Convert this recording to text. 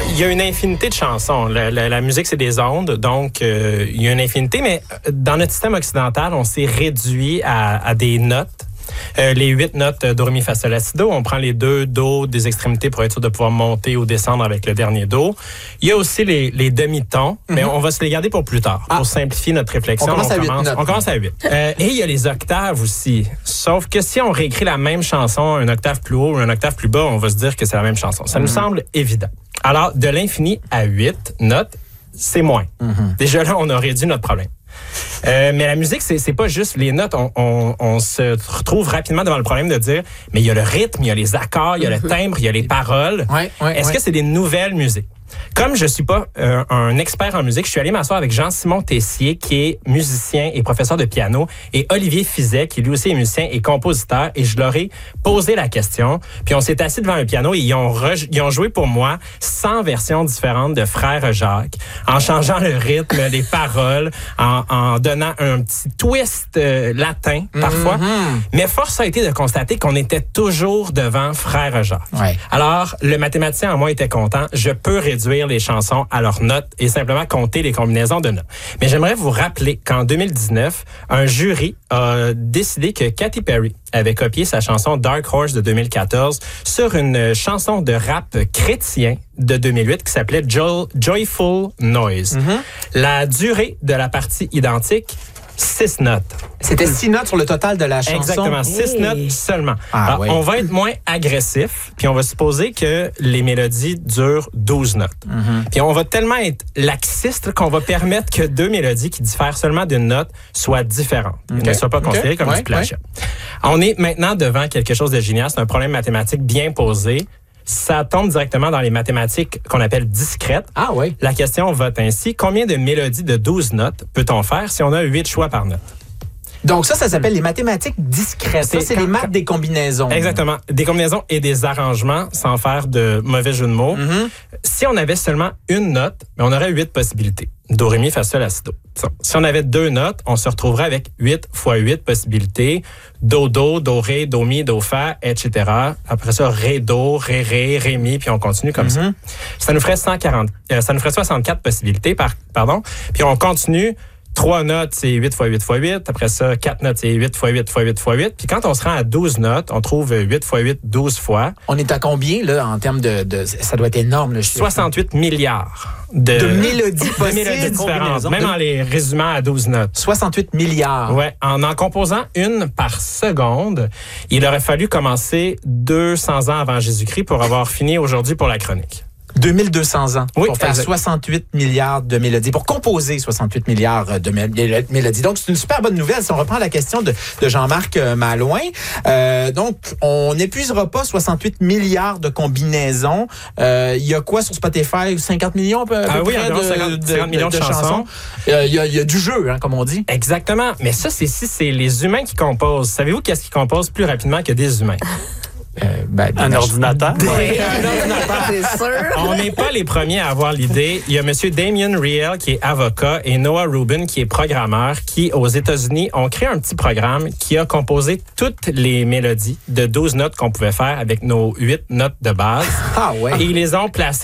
il y a une infinité de chansons. La musique, c'est des ondes, donc il y a une infinité, mais dans notre système occidental, on s'est réduit à des notes. Les 8 notes do, ré, mi, fa, sol, la, si, do. On prend les 2 do des extrémités pour être sûr de pouvoir monter ou descendre avec le dernier do. Il y a aussi les demi-tons, mais on va se les garder pour plus tard, pour simplifier notre réflexion. On commence à 8. Et il y a les octaves aussi. Sauf que si on réécrit la même chanson, une octave plus haut ou une octave plus bas, on va se dire que c'est la même chanson. Ça nous semble évident. Alors, de l'infini à 8 notes, c'est moins. Déjà là, on a réduit notre problème. Mais la musique, c'est pas juste les notes. On se retrouve rapidement devant le problème de dire, mais il y a le rythme, il y a les accords, il y a le timbre, il y a les paroles. Est-ce que c'est des nouvelles musiques? Comme je suis pas un expert en musique, je suis allé m'asseoir avec Jean-Simon Tessier, qui est musicien et professeur de piano, et Olivier Fizet, qui lui aussi est musicien et compositeur, et je leur ai posé la question, puis on s'est assis devant un piano et ils ont joué pour moi 100 versions différentes de Frère Jacques, en changeant le rythme, les paroles, en donnant un petit twist latin parfois. Mais force a été de constater qu'on était toujours devant Frère Jacques. Alors, le mathématicien en moi était content. Je peux réduire les chansons à leurs notes et simplement compter les combinaisons de notes. Mais j'aimerais vous rappeler qu'en 2019, un jury a décidé que Katy Perry avait copié sa chanson Dark Horse de 2014 sur une chanson de rap chrétien de 2008 qui s'appelait Joyful Noise. La durée de la partie identique, 6 notes. C'était 6 notes sur le total de la chanson? Exactement, 6 notes seulement. Alors, on va être moins agressif, puis on va supposer que les mélodies durent 12 notes. Puis on va tellement être laxiste qu'on va permettre que 2 mélodies qui diffèrent seulement d'une note soient différentes. Ne soient pas considérées comme du plagiat. On est maintenant devant quelque chose de génial. C'est un problème mathématique bien posé. Ça tombe directement dans les mathématiques qu'on appelle discrètes. La question vote ainsi. Combien de mélodies de 12 notes peut-on faire si on a 8 choix par note? Donc ça s'appelle les mathématiques discrètes. Ça, c'est les maths des combinaisons. Exactement. Des combinaisons et des arrangements, sans faire de mauvais jeu de mots. Si on avait seulement une note, on aurait 8 possibilités. Do, ré, mi, fa, sol, la, si, do. Si on avait 2 notes, on se retrouverait avec 8 fois 8 possibilités. Do, ré, do, mi, do, fa, etc. Après ça, ré, do, ré, mi, puis on continue comme ça. Ça nous ferait 64 possibilités, pardon. Puis on continue. 3 notes, c'est 8 fois 8 fois 8. Après ça, 4 notes, c'est 8 fois 8 fois 8 fois 8. Puis quand on se rend à 12 notes, on trouve 8 fois 8, 12 fois. On est à combien, là, en termes de ça doit être énorme, là, 68 milliards de mélodies possibles. De mélodies différentes, même en les résumant à 12 notes. 68 milliards. Ouais. En composant une par seconde, il aurait fallu commencer 200 ans avant Jésus-Christ pour avoir fini aujourd'hui pour la chronique. 2200 ans pour faire 68 milliards de mélodies, pour composer 68 milliards de mélodies. Donc, c'est une super bonne nouvelle. Si on reprend la question de Jean-Marc Malouin, donc, on n'épuisera pas 68 milliards de combinaisons. Il y a quoi sur Spotify? 50 millions à peu près 50 millions de chansons. Il y a du jeu, comme on dit. Exactement. Mais ça, c'est les humains qui composent. Savez-vous qu'est-ce qui compose plus rapidement que des humains? Un ordinateur? Un ordinateur, c'est sûr. On n'est pas les premiers à avoir l'idée. Il y a M. Damien Riel, qui est avocat, et Noah Rubin, qui est programmeur, qui, aux États-Unis, ont créé un petit programme qui a composé toutes les mélodies de 12 notes qu'on pouvait faire avec nos 8 notes de base. Et ils les ont placées